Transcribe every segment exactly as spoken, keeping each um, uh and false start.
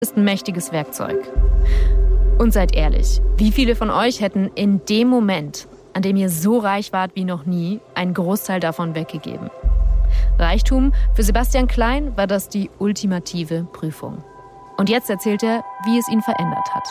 ist ein mächtiges Werkzeug. Und seid ehrlich, wie viele von euch hätten in dem Moment, an dem ihr so reich wart wie noch nie, einen Großteil davon weggegeben? Reichtum für Sebastian Klein war das die ultimative Prüfung. Und jetzt erzählt er, wie es ihn verändert hat.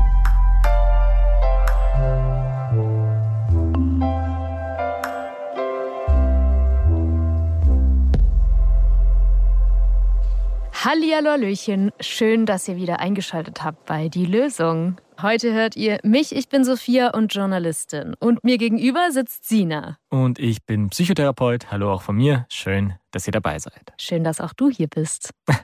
Hallihallo, Hallöchen. Schön, dass ihr wieder eingeschaltet habt bei Die Lösung. Heute hört ihr mich, ich bin Sophia und Journalistin. Und mir gegenüber sitzt Sina. Und ich bin Psychotherapeut. Hallo auch von mir. Schön, dass ihr dabei seid. Schön, dass auch du hier bist. Danke.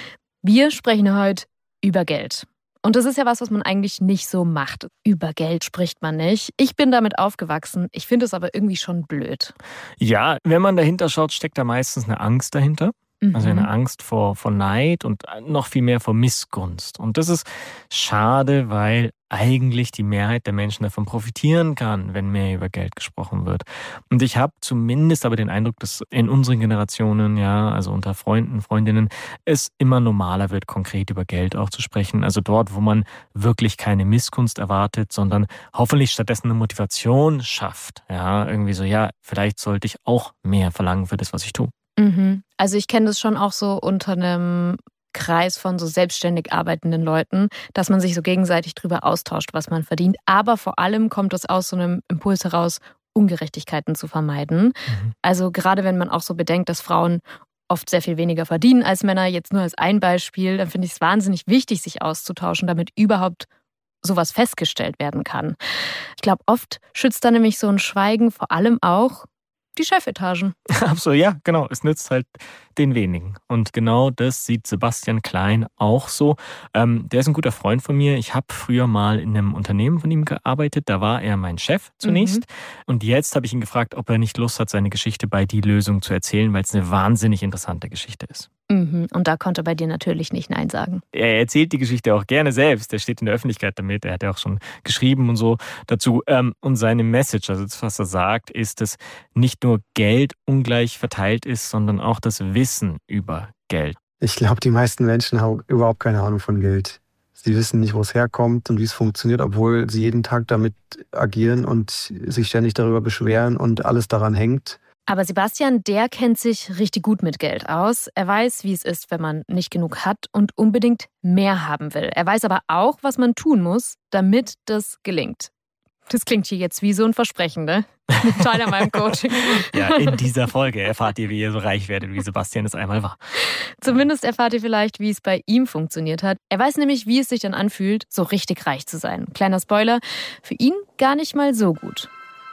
Wir sprechen heute über Geld. Und das ist ja was, was man eigentlich nicht so macht. Über Geld spricht man nicht. Ich bin damit aufgewachsen. Ich finde es aber irgendwie schon blöd. Ja, wenn man dahinter schaut, steckt da meistens eine Angst dahinter. Also eine Angst vor, vor Neid und noch viel mehr vor Missgunst. Und das ist schade, weil eigentlich die Mehrheit der Menschen davon profitieren kann, wenn mehr über Geld gesprochen wird. Und ich habe zumindest aber den Eindruck, dass in unseren Generationen, ja, also unter Freunden, Freundinnen, es immer normaler wird, konkret über Geld auch zu sprechen. Also dort, wo man wirklich keine Missgunst erwartet, sondern hoffentlich stattdessen eine Motivation schafft. Ja, irgendwie so, ja, vielleicht sollte ich auch mehr verlangen für das, was ich tue. Mhm. Also ich kenne das schon auch so unter einem Kreis von so selbstständig arbeitenden Leuten, dass man sich so gegenseitig drüber austauscht, was man verdient. Aber vor allem kommt es aus so einem Impuls heraus, Ungerechtigkeiten zu vermeiden. Mhm. Also gerade wenn man auch so bedenkt, dass Frauen oft sehr viel weniger verdienen als Männer, jetzt nur als ein Beispiel, dann finde ich es wahnsinnig wichtig, sich auszutauschen, damit überhaupt sowas festgestellt werden kann. Ich glaube, oft schützt da nämlich so ein Schweigen vor allem auch die Chefetagen. Absolut, ja, genau. Es nützt halt den wenigen. Und genau das sieht Sebastian Klein auch so. Ähm, der ist ein guter Freund von mir. Ich habe früher mal in einem Unternehmen von ihm gearbeitet. Da war er mein Chef zunächst. Mhm. Und jetzt habe ich ihn gefragt, ob er nicht Lust hat, seine Geschichte bei Die Lösung zu erzählen, weil es eine wahnsinnig interessante Geschichte ist. Mhm. Und da konnte er bei dir natürlich nicht Nein sagen. Er erzählt die Geschichte auch gerne selbst. Er steht in der Öffentlichkeit damit. Er hat ja auch schon geschrieben und so dazu. Und seine Message, also das, was er sagt, ist, dass nicht nur Geld ungleich verteilt ist, sondern auch das Wissen über Geld. Ich glaube, die meisten Menschen haben überhaupt keine Ahnung von Geld. Sie wissen nicht, wo es herkommt und wie es funktioniert, obwohl sie jeden Tag damit agieren und sich ständig darüber beschweren und alles daran hängt. Aber Sebastian, der kennt sich richtig gut mit Geld aus. Er weiß, wie es ist, wenn man nicht genug hat und unbedingt mehr haben will. Er weiß aber auch, was man tun muss, damit das gelingt. Das klingt hier jetzt wie so ein Versprechen, ne? Teil an meinem Coaching. Ja, in dieser Folge erfahrt ihr, wie ihr so reich werdet, wie Sebastian es einmal war. Zumindest erfahrt ihr vielleicht, wie es bei ihm funktioniert hat. Er weiß nämlich, wie es sich dann anfühlt, so richtig reich zu sein. Kleiner Spoiler, für ihn gar nicht mal so gut.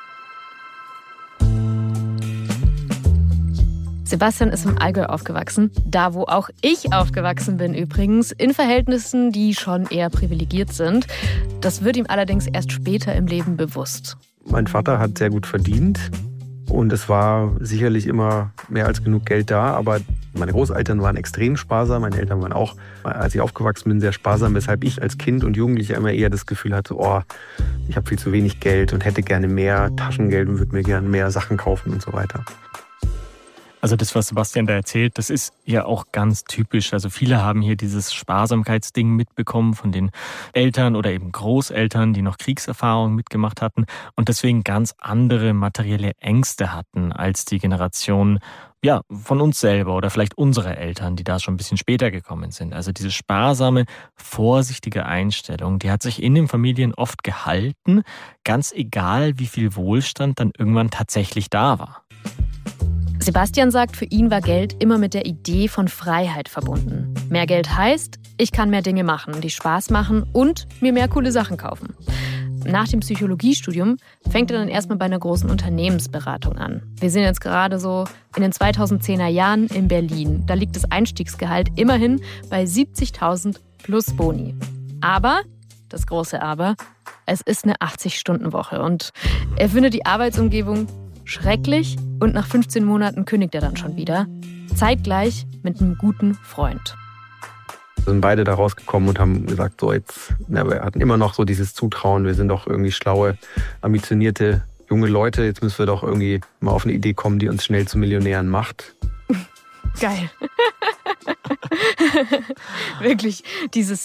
Sebastian ist im Allgäu aufgewachsen, da wo auch ich aufgewachsen bin übrigens, in Verhältnissen, die schon eher privilegiert sind. Das wird ihm allerdings erst später im Leben bewusst. Mein Vater hat sehr gut verdient und es war sicherlich immer mehr als genug Geld da, aber meine Großeltern waren extrem sparsam, meine Eltern waren auch, als ich aufgewachsen bin, sehr sparsam, weshalb ich als Kind und Jugendlicher immer eher das Gefühl hatte, oh, ich habe viel zu wenig Geld und hätte gerne mehr Taschengeld und würde mir gerne mehr Sachen kaufen und so weiter. Also das, was Sebastian da erzählt, das ist ja auch ganz typisch. Also viele haben hier dieses Sparsamkeitsding mitbekommen von den Eltern oder eben Großeltern, die noch Kriegserfahrung mitgemacht hatten und deswegen ganz andere materielle Ängste hatten als die Generation ja, von uns selber oder vielleicht unsere Eltern, die da schon ein bisschen später gekommen sind. Also diese sparsame, vorsichtige Einstellung, die hat sich in den Familien oft gehalten, ganz egal, wie viel Wohlstand dann irgendwann tatsächlich da war. Sebastian sagt, für ihn war Geld immer mit der Idee von Freiheit verbunden. Mehr Geld heißt, ich kann mehr Dinge machen, die Spaß machen und mir mehr coole Sachen kaufen. Nach dem Psychologiestudium fängt er dann erstmal bei einer großen Unternehmensberatung an. Wir sind jetzt gerade so in den zweitausendzehner Jahren in Berlin. Da liegt das Einstiegsgehalt immerhin bei siebzigtausend plus Boni. Aber, das große Aber, es ist eine achtzig-Stunden-Woche und er findet die Arbeitsumgebung schrecklich und nach fünfzehn Monaten kündigt er dann schon wieder. Zeitgleich mit einem guten Freund. Wir sind beide da rausgekommen und haben gesagt, so jetzt, na, wir hatten immer noch so dieses Zutrauen, wir sind doch irgendwie schlaue, ambitionierte junge Leute, jetzt müssen wir doch irgendwie mal auf eine Idee kommen, die uns schnell zu Millionären macht. Geil. Wirklich, dieses